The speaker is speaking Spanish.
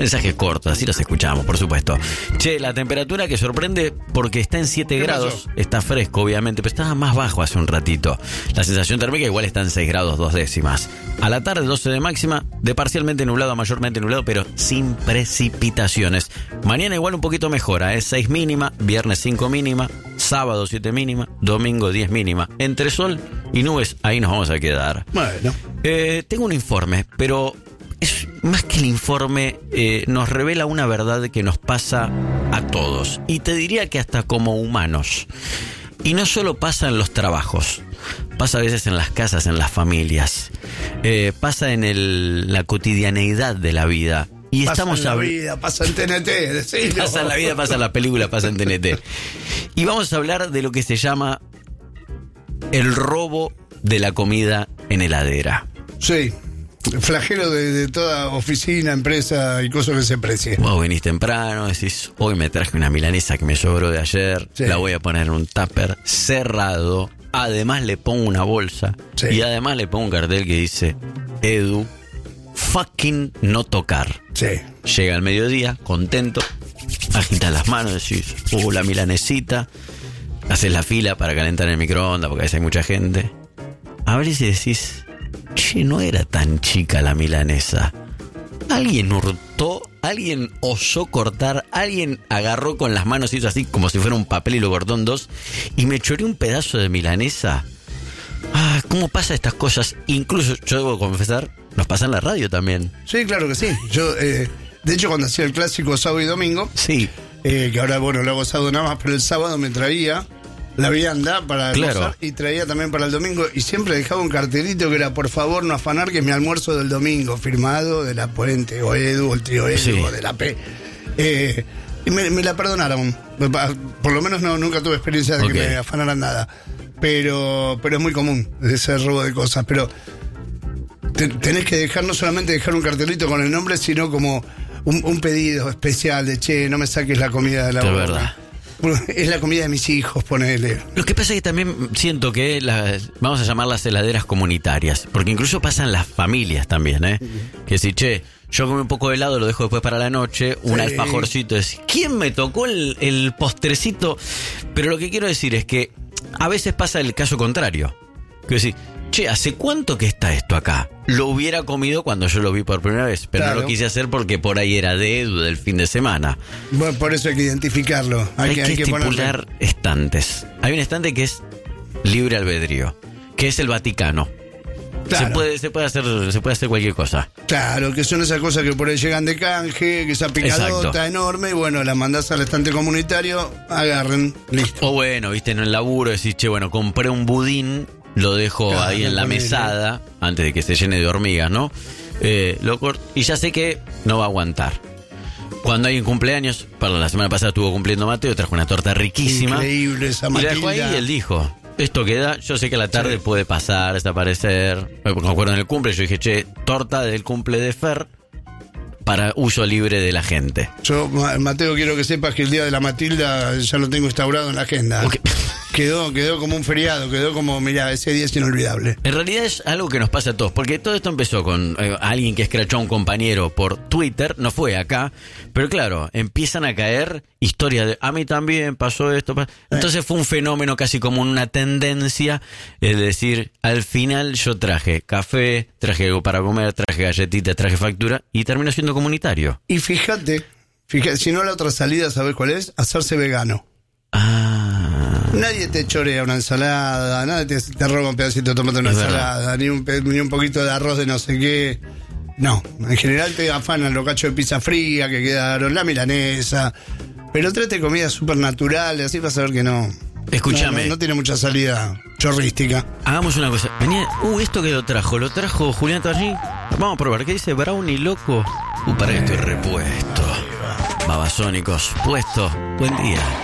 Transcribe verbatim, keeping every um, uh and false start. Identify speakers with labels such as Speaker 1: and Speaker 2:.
Speaker 1: Mensajes cortos, así los escuchamos, por supuesto. Che, la temperatura que sorprende porque está en siete grados, está fresco obviamente, pero estaba más bajo hace un ratito. La sensación térmica igual está en seis grados dos décimas. A la tarde doce de máxima, de parcialmente nublado a mayormente nublado, pero sin precipitaciones. Mañana igual un poquito mejora, es seis mínima, viernes cinco mínima, sábado siete mínima, domingo diez mínima. Entre sol y nubes, ahí nos vamos a quedar.
Speaker 2: Bueno.
Speaker 1: Eh, tengo un informe, pero es más que el informe, eh, nos revela una verdad que nos pasa a todos. Y te diría que hasta como humanos. Y no solo pasa en los trabajos, pasa a veces en las casas, en las familias. Eh, pasa en el, la cotidianeidad de la vida. Y
Speaker 2: pasa
Speaker 1: estamos
Speaker 2: en la
Speaker 1: habl-
Speaker 2: vida, pasa en T N T, decilo.
Speaker 1: Pasa en la vida, pasa en la película, pasa en T N T. Y vamos a hablar de lo que se llama el robo de la comida en heladera.
Speaker 2: Sí, flagelo de, de toda oficina, empresa y cosas que se precie.
Speaker 1: Vos venís temprano, decís, hoy me traje una milanesa que me sobró de ayer,
Speaker 2: Sí.
Speaker 1: la voy a poner en un tupper cerrado, además le pongo una bolsa,
Speaker 2: Sí.
Speaker 1: y además le pongo un cartel que dice, Edu, fucking no tocar.
Speaker 2: Sí.
Speaker 1: Llega al mediodía, contento, agitas las manos, decís, uh, la milanesita, haces la fila para calentar el microondas, porque a veces hay mucha gente. Abrís y decís, che, no era tan chica la milanesa. Alguien hurtó, alguien osó cortar, alguien agarró con las manos, hizo así como si fuera un papel y lo cortó en dos, y me choreó un pedazo de milanesa. Ah, ¿cómo pasa estas cosas? Incluso, yo debo confesar, nos pasa en la radio también.
Speaker 2: Sí, claro que sí. Yo, eh, de hecho, cuando hacía el clásico sábado y domingo,
Speaker 1: Sí,
Speaker 2: eh, que ahora, bueno, lo hago sábado nada más, pero el sábado me traía la vianda para
Speaker 1: Claro.
Speaker 2: almorzar y traía también para el domingo, y siempre dejaba un cartelito que era, por favor, no afanar, que es mi almuerzo del domingo, firmado de la Puente, o Edu, o el tío Edu,
Speaker 1: Sí.
Speaker 2: o de la P. Eh, y me, me la perdonaron. Por lo menos no, nunca tuve experiencia de
Speaker 1: Ok.
Speaker 2: que me afanaran nada. Pero, pero es muy común ese robo de cosas. Pero te- tenés que dejar, no solamente dejar un cartelito con el nombre, sino como un, un pedido especial de, che, no me saques la comida de la
Speaker 1: de
Speaker 2: boca.
Speaker 1: verdad.
Speaker 2: Es la comida de mis hijos, ponele.
Speaker 1: Lo que pasa es que también siento que las, vamos a llamarlas heladeras comunitarias, porque incluso pasan las familias también, ¿eh? Que si, che, yo comí un poco de helado, lo dejo después para la noche, un
Speaker 2: Sí.
Speaker 1: alfajorcito, es, ¿quién me tocó el, el postrecito? Pero lo que quiero decir es que a veces pasa el caso contrario. Que decir, che, ¿hace cuánto que está esto acá? Lo hubiera comido cuando yo lo vi por primera vez, pero
Speaker 2: Claro.
Speaker 1: no lo quise hacer porque por ahí era de Edu del fin de semana.
Speaker 2: Bueno, por eso hay que identificarlo. Hay,
Speaker 1: Hay,
Speaker 2: que,
Speaker 1: que,
Speaker 2: hay que
Speaker 1: estipular
Speaker 2: ponerle-
Speaker 1: estantes. Hay un estante que es libre albedrío, que es el Vaticano.
Speaker 2: Claro.
Speaker 1: Se puede, se puede hacer, se puede hacer cualquier cosa.
Speaker 2: Claro, que son esas cosas que por ahí llegan de canje, que esa picadota
Speaker 1: Exacto.
Speaker 2: enorme, y bueno, la mandás al estante comunitario, agarren, listo.
Speaker 1: O bueno, viste, en el laburo decís, che, bueno, compré un budín, lo dejo
Speaker 2: Claro,
Speaker 1: ahí en la
Speaker 2: ponele.
Speaker 1: mesada, antes de que se llene de hormigas, ¿no? Eh, lo cort- y ya sé que no va a aguantar. Cuando hay un cumpleaños, perdón, la semana pasada estuvo cumpliendo Mateo, trajo una torta riquísima.
Speaker 2: Increíble esa
Speaker 1: Y la dejó ahí
Speaker 2: Matilda.
Speaker 1: y él dijo, esto queda, yo sé que a la tarde
Speaker 2: Sí.
Speaker 1: puede pasar, desaparecer. Me acuerdo en el cumple, yo dije, che, torta del cumple de Fer para uso libre de la gente.
Speaker 2: Yo, Ma- Mateo, quiero que sepas que el día de la Matilda ya lo tengo instaurado en la agenda.
Speaker 1: Ok.
Speaker 2: Quedó, quedó como un feriado, quedó como, mirá, ese día es inolvidable.
Speaker 1: En realidad es algo que nos pasa a todos, porque todo esto empezó con eh, alguien que escrachó a un compañero por Twitter, no fue acá, pero claro, empiezan a caer historias de, a mí también pasó esto, pa-". Entonces fue un fenómeno casi como una tendencia, es decir, al final yo traje café, traje algo para comer, traje galletitas, traje factura, y terminó siendo comunitario.
Speaker 2: Y fíjate, fíjate, si no la otra salida, ¿sabes cuál es? Hacerse vegano.
Speaker 1: Ah,
Speaker 2: Nadie te chorea una ensalada, nadie te, te roba un pedacito de tomate de una
Speaker 1: Es
Speaker 2: ensalada, ni un, pe- ni un poquito de arroz de no sé qué. No, en general te afanan los cachos de pizza fría que quedaron, la milanesa, pero trate comida súper natural, así vas a ver que no.
Speaker 1: Escúchame.
Speaker 2: No, no, no tiene mucha salida chorrística.
Speaker 1: hagamos una cosa. Venía, uh, esto que lo trajo, lo trajo Julián Tallín. Vamos a probar, ¿qué dice? Brownie loco. Uh, para que estoy repuesto. Babasónicos, puesto. Buen día.